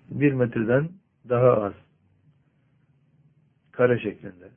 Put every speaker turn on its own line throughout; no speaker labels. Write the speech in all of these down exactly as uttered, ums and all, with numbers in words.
bir metreden daha az. Kare şeklinde.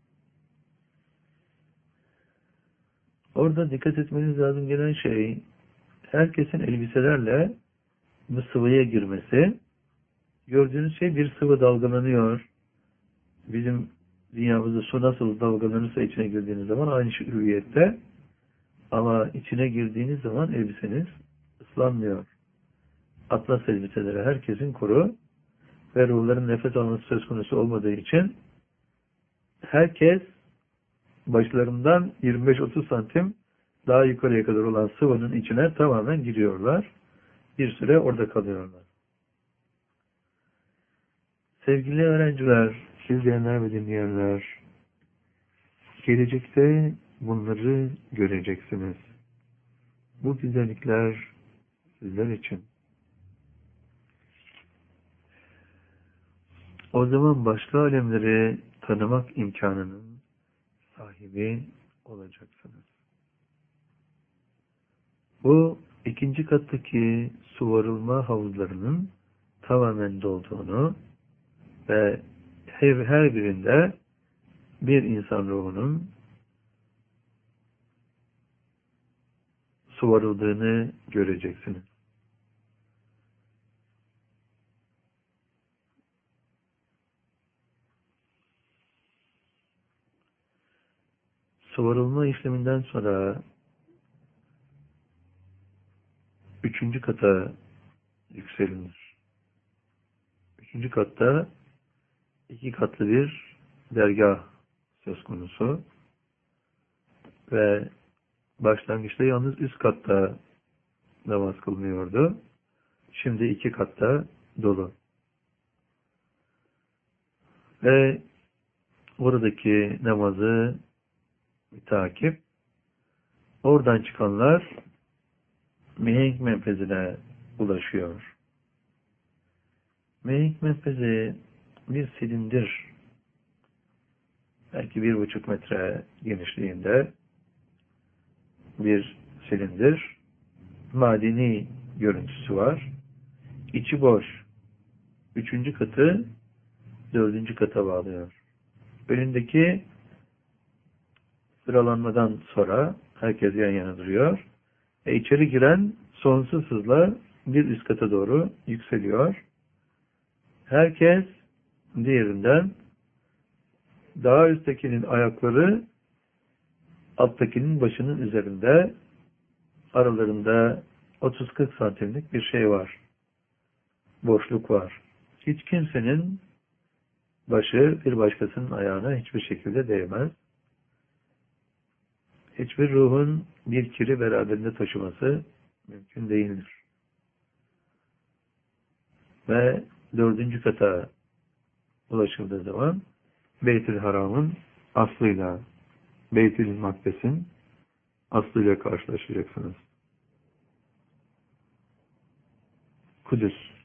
Orada dikkat etmeniz lazım gelen şey, herkesin elbiselerle bu sıvıya girmesi. Gördüğünüz şey, bir sıvı dalgalanıyor. Bizim dünyamızda su nasıl dalgalanırsa içine girdiğiniz zaman aynı hüviyette. Ama içine girdiğiniz zaman elbiseniz ıslanmıyor. Atlas elbiseleri herkesin kuru ve ruhların nefes alması söz konusu olmadığı için herkes başlarından yirmi beş otuz santim daha yukarıya kadar olan sıvının içine tamamen giriyorlar. Bir süre orada kalıyorlar. Sevgili öğrenciler, izleyenler ve dinleyenler, gelecekte bunları göreceksiniz. Bu güzellikler sizler için. O zaman başka alemleri tanımak imkanının sahibi olacaksınız. Bu ikinci kattaki su varılma havuzlarının tamamen dolduğunu ve her, her birinde bir insan ruhunun su varıldığını göreceksiniz. Su varılma işleminden sonra üçüncü kata yükselilir. Üçüncü katta iki katlı bir dergah söz konusu ve başlangıçta yalnız üst katta namaz kılınıyordu. Şimdi iki katta dolu. Ve oradaki namazı takip, oradan çıkanlar mihenk menfezine ulaşıyor. Mihenk menfezi bir silindir, belki bir buçuk metre genişliğinde bir silindir, madeni görüntüsü var. İçi boş. Üçüncü katı dördüncü kata bağlıyor. Önündeki sıralanmadan sonra herkes yan yana duruyor. E içeri giren sonsuz hızla bir üst kata doğru yükseliyor. Herkes diğerinden, daha üsttekinin ayakları alttakinin başının üzerinde, aralarında otuz kırk santimlik bir şey var. Boşluk var. Hiç kimsenin başı bir başkasının ayağına hiçbir şekilde değmez. Hiçbir ruhun bir kiri beraberinde taşıması mümkün değildir. Ve dördüncü kata ulaşıldığı zaman Beyt-i Haram'ın aslıyla, Beyt-i Makdes'in aslıyla karşılaşacaksınız. Kudüs.